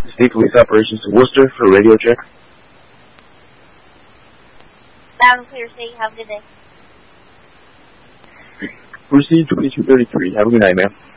State Police Operations to Worcester for radio check. Loud and clear, state. Have a good day. Proceed 2233. Have a good night, ma'am.